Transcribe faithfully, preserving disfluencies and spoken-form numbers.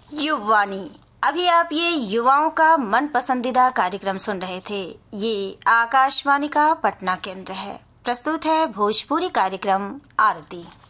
युवानी। अभी आप ये युवाओं का मन पसंदीदा कार्यक्रम सुन रहे थे। ये आकाशवाणी का पटना केंद्र है। प्रस्तुत है भोजपुरी कार्यक्रम आरती।